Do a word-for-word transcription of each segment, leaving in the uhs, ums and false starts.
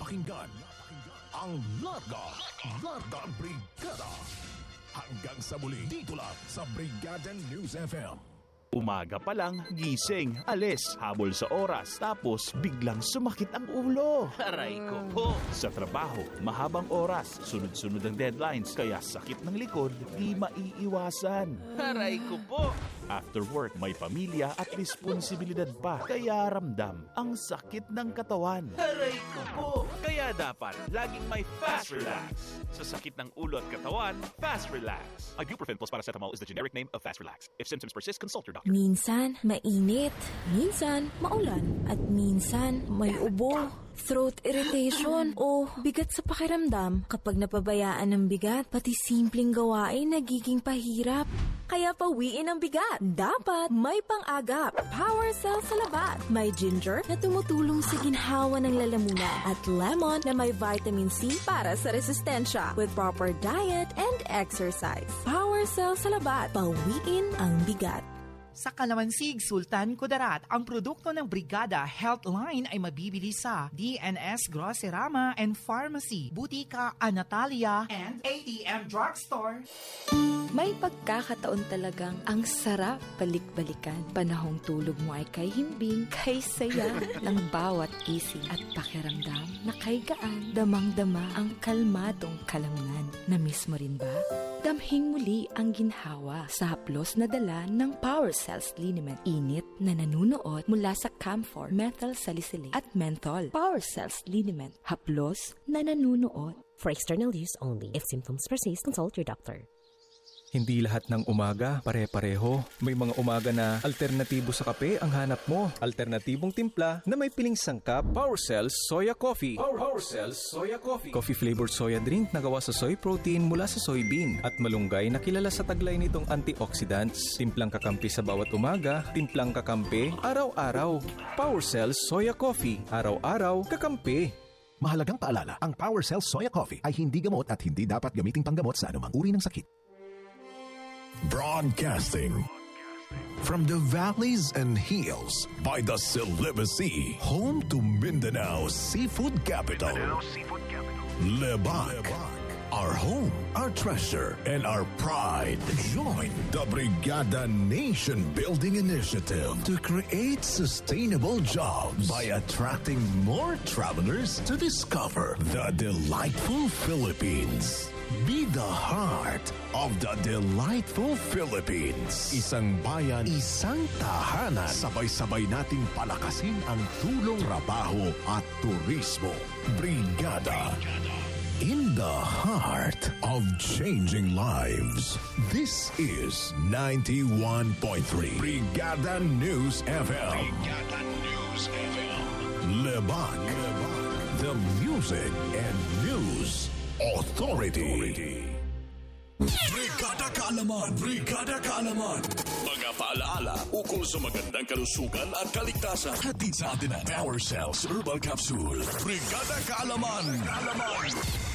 napakinggan ang Larga, Larga Brigada. Hanggang sa muli, dito lang sa Brigada News F M. Umaga pa lang, gising, alis, habol sa oras, tapos biglang sumakit ang ulo. Aray ko po. Sa trabaho, mahabang oras, sunod-sunod ang deadlines, kaya sakit ng likod, di maiiwasan. Aray ko po. After work, may pamilya at responsibilidad pa, kaya ramdam ang sakit ng katawan. Aray ko po. Kaya dapat, laging may Fast Relax. Sa sakit ng ulo at katawan, Fast Relax. Ibuprofen plus paracetamol is the generic name of Fast Relax. If symptoms persist, consult your doctor. Minsan, mainit. Minsan, maulan. At minsan, may ubo, throat irritation, o bigat sa pakiramdam. Kapag napabayaan ng bigat, pati simpleng gawain nagiging pahirap. Kaya pawiin ang bigat. Dapat may pang-agap. Power Cell sa labat. May ginger na tumutulong sa ginhawa ng lalamunan at lemon na may vitamin C para sa resistensya with proper diet and exercise. Power Cell sa labat. Pawiin ang bigat. Sa Kalamansig, Sultan Kudarat, ang produkto ng Brigada Healthline ay mabibili sa D N S Grosserama and Pharmacy, Butika Anatalia, and A T M Drugstore. May pagkakataon talagang ang sarap balik-balikan. Panahong tulog mo ay kay himbing, kay saya ng bawat isip at pakiramdam na kay gaan, damang-dama ang kalmadong kalamunan. Na-miss mo rin ba? Damhing muli ang ginhawa sa haplos na dala ng Power Cells Liniment. Init na nanunuot mula sa camphor, methyl salicylate at menthol. Power Cells Liniment. Haplos na nanunuot. For external use only. If symptoms persist, consult your doctor. Hindi lahat ng umaga pare-pareho. May mga umaga na alternatibo sa kape ang hanap mo. Alternatibong timpla na may piling sangkap. Power Cells Soya Coffee. Power, Power Cells Soya Coffee. Coffee flavored soya drink na gawa sa soy protein mula sa soybean at malunggay na kilala sa taglay nitong antioxidants. Timplang kakampi sa bawat umaga, timplang kakampi araw-araw. Power Cells Soya Coffee. Araw-araw kakampi. Mahalagang paalala, ang Power Cells Soya Coffee ay hindi gamot at hindi dapat gamiting panggamot sa anumang uri ng sakit. Broadcasting from the valleys and hills by the Celebes Sea, home to Mindanao Seafood Capital. Mindanao Seafood Capital. Lebac, our home, our treasure, and our pride. Join the Brigada Nation Building Initiative to create sustainable jobs by attracting more travelers to discover the delightful Philippines. Be the heart of the delightful Philippines. Isang bayan, isang tahanan. Sabay-sabay nating palakasin ang tulong, trabaho at turismo. Brigada. In the heart of changing lives. This is ninety-one point three Brigada News F M. Brigada News F M. Lebac. The music and news authority. Brigada Kaalaman, Brigada Kaalaman. Mga paalaala ukol sa magandang kalusugan at kaligtasan. Hatid sa atin ang Power Cells Herbal Capsule. Brigada Kaalaman. Kaalaman.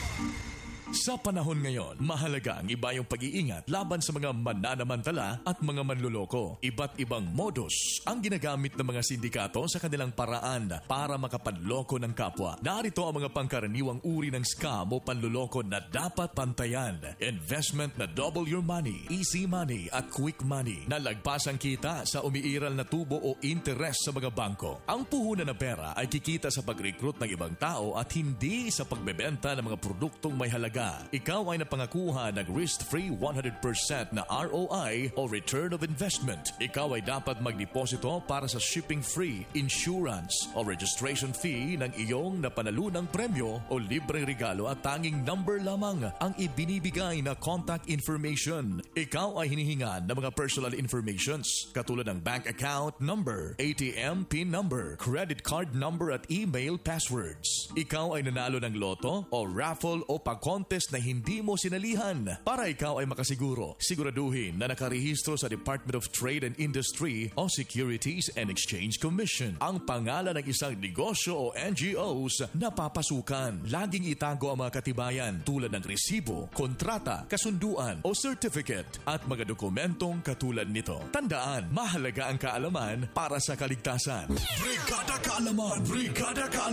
Sa panahon ngayon, mahalaga ang iba yung pag-iingat laban sa mga mananamantala at mga manluloko. Iba't ibang modus ang ginagamit ng mga sindikato sa kanilang paraan para makapanloko ng kapwa. Narito ang mga pangkaraniwang uri ng scam o panluloko na dapat pantayan. Investment na double your money, easy money at quick money na lagpas ang kita sa umiiral na tubo o interest sa mga bangko. Ang puhunan ng pera ay kikita sa pag-recruit ng ibang tao at hindi sa pagbebenta ng mga produktong may halaga. Ikaw ay napangakuha ng risk-free one hundred percent na R O I o return of investment. Ikaw ay dapat magdeposito para sa shipping-free, insurance o registration fee ng iyong napanalunang premyo o libreng regalo at tanging number lamang ang ibinibigay na contact information. Ikaw ay hinihingan ng mga personal informations katulad ng bank account number, A T M PIN number, credit card number at email passwords. Ikaw ay nanalo ng loto o raffle o pag-contest na hindi mo sinalihan. Para ikaw ay makasiguro, siguraduhin na nakarehistro sa Department of Trade and Industry o Securities and Exchange Commission ang pangalan ng isang negosyo o N G Os na papasukan. Laging itago ang mga katibayan tulad ng resibo, kontrata, kasunduan o certificate at mga dokumentong katulad nito. Tandaan, mahalaga ang kaalaman para sa kaligtasan. Brigada Kaalaman, Brigada Kaalaman.